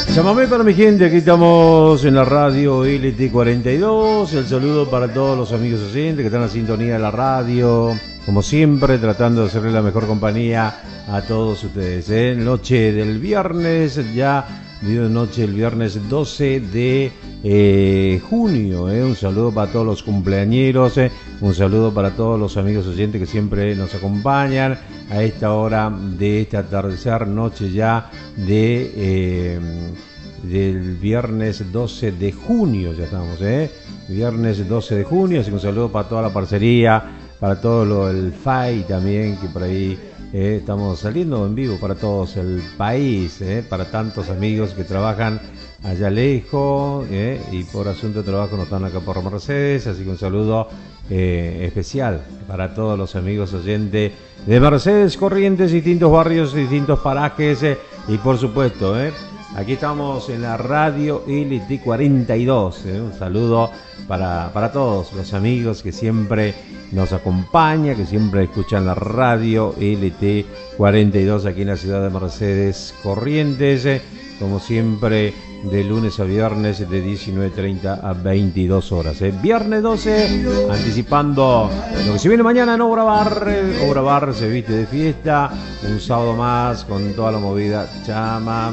Llámame para mi gente, aquí estamos en la radio LT42. El saludo para todos los amigos oyentes que están en la sintonía de la radio. Como siempre, tratando de hacerle la mejor compañía a todos ustedes. Noche del viernes, ya noche del viernes 12 de junio. Un saludo para todos los cumpleañeros. Un saludo para todos los amigos oyentes que siempre nos acompañan a esta hora de esta tercera noche ya del viernes 12 de junio, ya estamos, viernes 12 de junio, así que un saludo para toda la parcería, para todo el FAI también, que por ahí estamos saliendo en vivo para todos el país, para tantos amigos que trabajan allá lejos, y por asunto de trabajo no están acá por Mercedes, así que un saludo especial para todos los amigos oyentes de Mercedes, Corrientes, distintos barrios, distintos parajes, y por supuesto, aquí estamos en la radio LT42. Un saludo para todos los amigos que siempre nos acompañan, que siempre escuchan la radio LT42 aquí en la ciudad de Mercedes, Corrientes. Como siempre, de lunes a viernes de 19:30 a 22 horas. Viernes 12, anticipando lo que se viene mañana en Obra Bar. Obra Bar se viste de fiesta. Un sábado más con toda la movida chama.